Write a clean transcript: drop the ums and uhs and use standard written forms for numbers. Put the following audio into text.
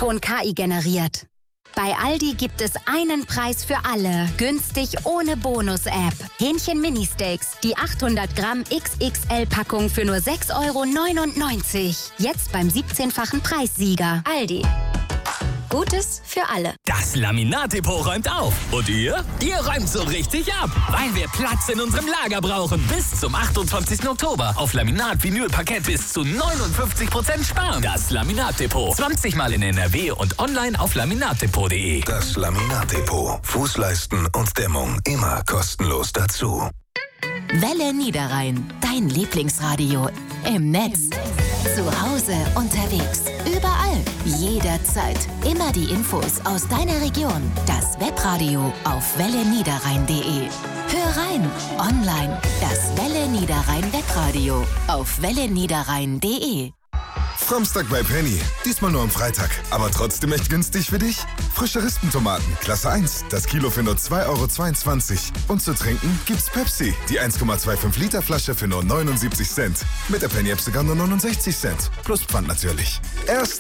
O-Ton KI generiert. Bei Aldi gibt es einen Preis für alle. Günstig ohne Bonus-App. Hähnchen Mini-Steaks. Die 800 Gramm XXL-Packung für nur 6,99 €. Jetzt beim 17-fachen Preissieger. Aldi. Gutes für alle. Das Laminat-Depot räumt auf. Und ihr? Ihr räumt so richtig ab. Weil wir Platz in unserem Lager brauchen. Bis zum 28. Oktober. Auf Laminat, Vinyl, Parkett bis zu 59% sparen. Das Laminat-Depot. 20 Mal in NRW und online auf laminatdepot.de. Das Laminat-Depot. Fußleisten und Dämmung immer kostenlos dazu. Welle Niederrhein. Dein Lieblingsradio. Im Netz. Zu Hause, unterwegs, überall, jederzeit. Immer die Infos aus deiner Region. Das Webradio auf welleniederrhein.de. Hör rein, online. Das Welle Niederrhein Webradio auf welleniederrhein.de. Samstag bei Penny. Diesmal nur am Freitag. Aber trotzdem echt günstig für dich. Frische Rispentomaten, Klasse 1. Das Kilo für nur 2,22 €. Und zu trinken gibt's Pepsi. Die 1,25 Liter Flasche für nur 79 Cent. Mit der Penny-App sogar nur 69 Cent. Plus Pfand natürlich. Erst